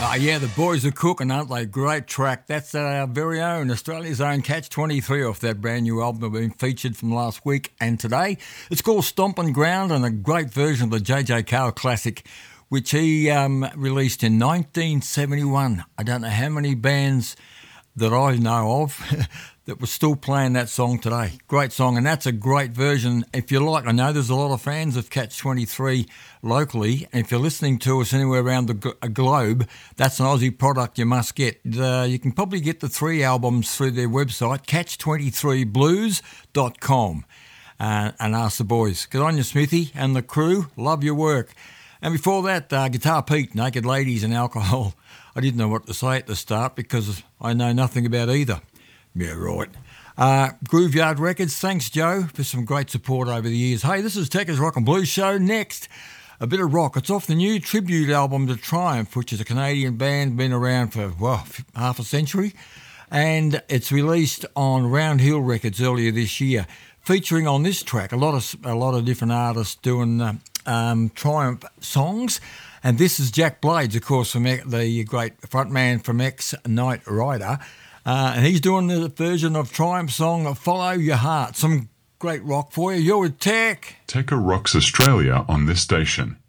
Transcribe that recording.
Oh, yeah, the boys are cooking, aren't they? Great track. That's our very own, Australia's own Catch 23 off that brand new album that been featured from last week and today. It's called Stompin' Ground and a great version of the J.J. Cale classic, which he released in 1971. I don't know how many bands that I know of that were still playing that song today. Great song, and that's a great version. If you like, I know there's a lot of fans of Catch 23 locally, and if you're listening to us anywhere around the globe, that's an Aussie product you must get. You can probably get the 3 albums through their website, catch23blues.com, and ask the boys. Good on you, Smithy, and the crew. Love your work. And before that, Guitar Pete, Naked Ladies and Alcohol. I didn't know what to say at the start because I know nothing about either. Yeah, right. Grooveyard Records, thanks, Joe, for some great support over the years. Hey, this is Tekka's Rock and Blues Show. Next, a bit of rock. It's off the new tribute album to Triumph, which is a Canadian band, been around for, half a century. And it's released on Round Hill Records earlier this year, featuring on this track a lot of different artists doing Triumph songs. And this is Jack Blades, of course, from the great frontman from Ex-Knight Rider. And he's doing the version of Triumph song, Follow Your Heart. Some great rock for you. You're with Tech. Tekka rocks Australia on this station.